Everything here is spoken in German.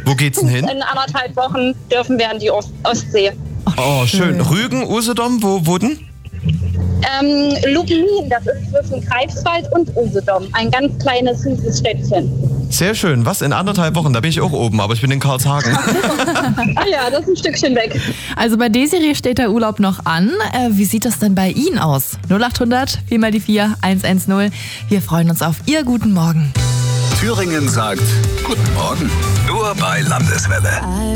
Wo geht's denn hin? In 1,5 Wochen dürfen wir an die Ostsee. Oh, schön. Rügen, Usedom, wo denn? Lubmin, das ist zwischen Greifswald und Usedom. Ein ganz kleines, süßes Städtchen. Sehr schön. Was, in 1,5 Wochen? Da bin ich auch oben, aber ich bin in Karlshagen. Ah ja, das ist ein Stückchen weg. Also bei Desiree steht der Urlaub noch an. Wie sieht das denn bei Ihnen aus? 0800 4 mal die 4 110. Wir freuen uns auf Ihr Guten Morgen. Thüringen sagt Guten Morgen. Nur bei Landeswelle.